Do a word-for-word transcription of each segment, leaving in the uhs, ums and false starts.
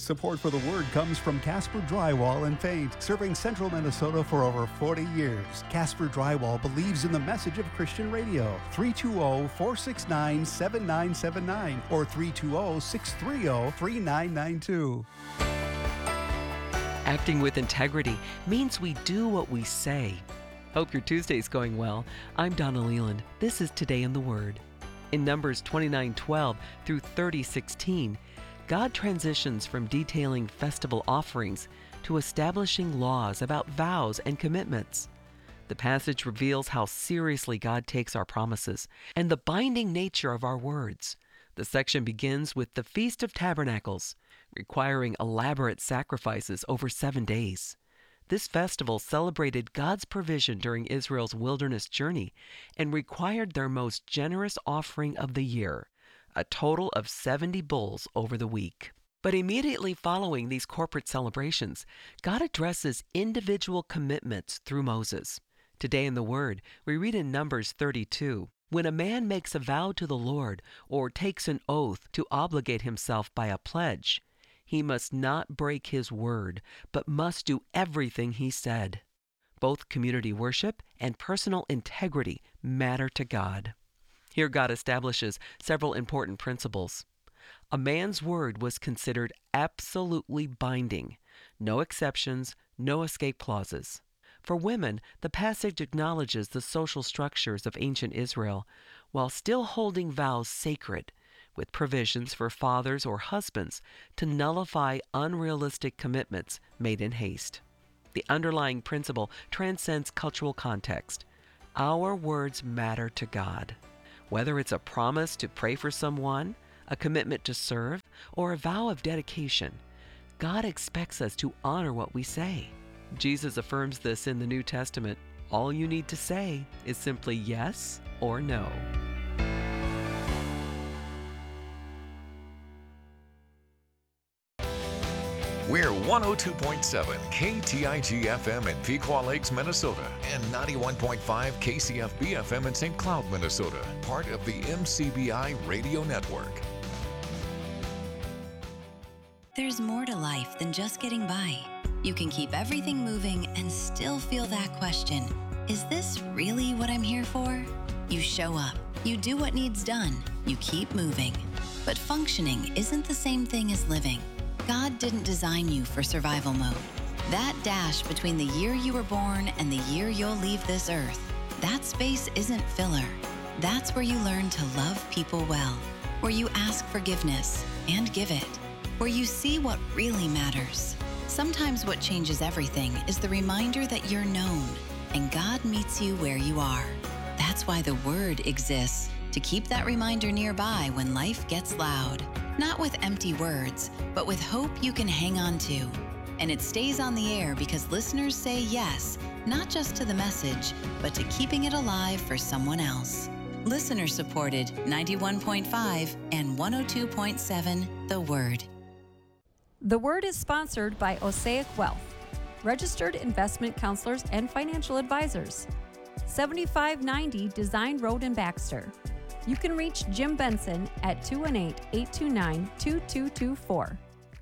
Support for the Word comes from Casper Drywall and Paint, serving central Minnesota for over forty years. Casper Drywall believes in the message of Christian radio. three two zero, four six nine, seven nine seven nine or three two zero, six three zero, three nine nine two. Acting with integrity means we do what we say. Hope your Tuesday's going well. I'm Donna Leland. This is Today in the Word. In Numbers twenty-nine twelve through thirty sixteen, God transitions from detailing festival offerings to establishing laws about vows and commitments. The passage reveals how seriously God takes our promises and the binding nature of our words. The section begins with the Feast of Tabernacles, requiring elaborate sacrifices over seven days. This festival celebrated God's provision during Israel's wilderness journey and required their most generous offering of the year, a total of seventy bulls over the week. But immediately following these corporate celebrations, God addresses individual commitments through Moses. Today in the Word, we read in Numbers thirty-two, "When a man makes a vow to the Lord or takes an oath to obligate himself by a pledge, he must not break his word, but must do everything he said." Both community worship and personal integrity matter to God. Here God establishes several important principles. A man's word was considered absolutely binding. No exceptions, no escape clauses. For women, the passage acknowledges the social structures of ancient Israel, while still holding vows sacred, with provisions for fathers or husbands to nullify unrealistic commitments made in haste. The underlying principle transcends cultural context. Our words matter to God. Whether it's a promise to pray for someone, a commitment to serve, or a vow of dedication, God expects us to honor what we say. Jesus affirms this in the New Testament. All you need to say is simply yes or no. We're one oh two point seven K T I G F M in Pequot Lakes, Minnesota, and ninety-one point five K C F B F M in Saint Cloud, Minnesota, part of the M C B I Radio Network. There's more to life than just getting by. You can keep everything moving and still feel that question, is this really what I'm here for? You show up, you do what needs done, you keep moving. But functioning isn't the same thing as living. God didn't design you for survival mode. That dash between the year you were born and the year you'll leave this earth, that space isn't filler. That's where you learn to love people well, where you ask forgiveness and give it, where you see what really matters. Sometimes what changes everything is the reminder that you're known, and God meets you where you are. That's why the Word exists, to keep that reminder nearby when life gets loud. Not with empty words, but with hope you can hang on to. And it stays on the air because listeners say yes, not just to the message, but to keeping it alive for someone else. Listener-supported ninety-one point five and one oh two point seven The Word. The Word is sponsored by Osaic Wealth, registered investment counselors and financial advisors. seventy-five ninety Design Road in Baxter. You can reach Jim Benson at two one eight, eight two nine, two two two four.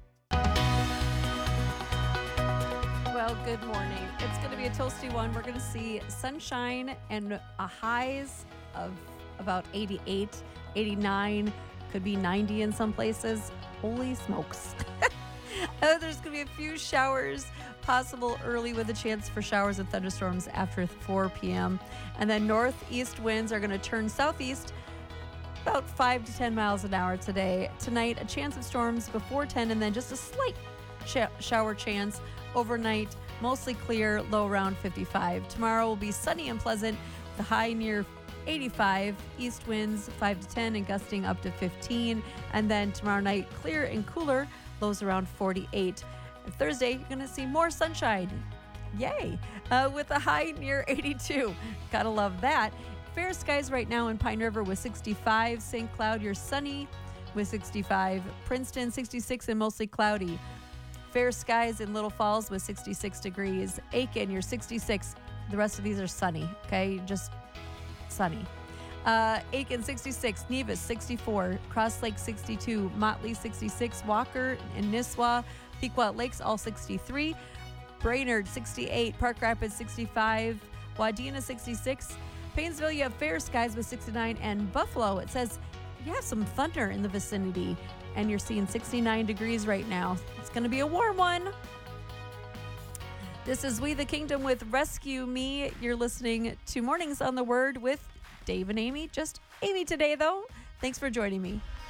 Well, good morning. It's going to be a toasty one. We're going to see sunshine and a highs of about eighty-eight, eighty-nine, could be ninety in some places. Holy smokes. Uh, there's going to be a few showers possible early with a chance for showers and thunderstorms after four p.m. And then northeast winds are going to turn southeast about five to ten miles an hour today. Tonight, a chance of storms before ten, and then just a slight sh- shower chance overnight. Mostly clear, low around fifty-five. Tomorrow will be sunny and pleasant, the high near eighty-five. East winds five to ten and gusting up to fifteen. And then tomorrow night, clear and cooler, lows around forty-eight. And Thursday, you're going to see more sunshine. Yay! Uh, with a high near eighty-two. Gotta love that. Fair skies right now in Pine River with sixty-five. Saint Cloud, you're sunny with sixty-five. Princeton, sixty-six and mostly cloudy. Fair skies in Little Falls with sixty-six degrees. Aiken, you're sixty-six. The rest of these are sunny, okay? Just sunny. Uh, Aiken sixty-six, Nevis sixty-four, Cross Lake sixty-two, Motley sixty-six, Walker and Nisswa, Pequot Lakes all sixty-three, Brainerd sixty-eight, Park Rapids sixty-five, Wadena sixty-six, Painesville you have fair skies with sixty-nine, and Buffalo it says you have some thunder in the vicinity and you're seeing sixty-nine degrees right now. It's going to be a warm one. This is We the Kingdom with Rescue Me. You're listening to Mornings on the Word with Dave and Amy. Just Amy today, though. Thanks for joining me.